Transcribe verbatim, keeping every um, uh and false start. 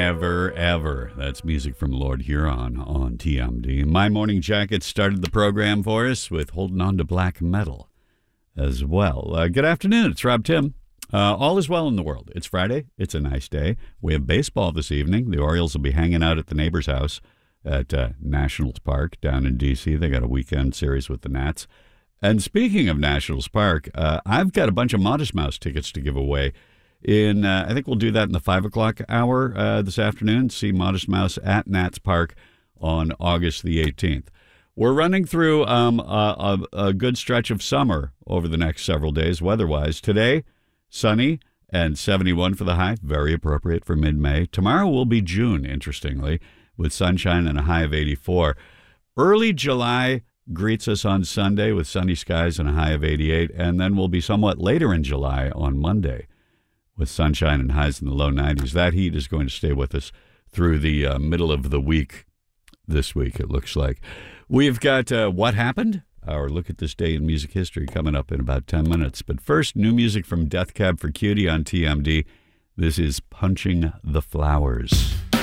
Never, ever. That's music from Lord Huron on T M D. My Morning Jacket started the program for us with Holding On to Black Metal as well. Uh, good afternoon. It's Rob Tim. Uh, all is well in the world. It's Friday. It's a nice day. We have baseball this evening. The Orioles will be hanging out at the neighbor's house at uh, Nationals Park down in D C. They got a weekend series with the Nats. And speaking of Nationals Park, uh, I've got a bunch of Modest Mouse tickets to give away. In uh, I think we'll do that in the five o'clock hour uh, this afternoon. See Modest Mouse at Nats Park on August the eighteenth. We're running through um, a, a, a good stretch of summer over the next several days weather-wise. Today, sunny and seventy-one for the high, very appropriate for mid-May. Tomorrow will be June, interestingly, with sunshine and a high of eighty-four. Early July greets us on Sunday with sunny skies and a high of eighty-eight, and then we'll be somewhat later in July on Monday with sunshine and highs in the low nineties. That heat is going to stay with us through the uh, middle of the week this week, it looks like. We've got uh, What Happened? Our look at this day in music history coming up in about ten minutes. But first, new music from Death Cab for Cutie on T M D. This is Punching the Flowers.